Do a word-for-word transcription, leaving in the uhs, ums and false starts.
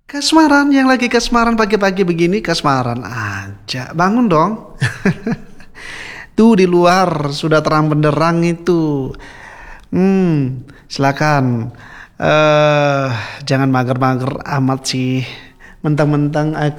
Kasmaran, yang lagi kasmaran pagi-pagi begini kasmaran aja. Bangun dong. Tuh di luar sudah terang benderang itu. Hmm, silakan. Eh, jangan mager-mager amat sih. Mentang-mentang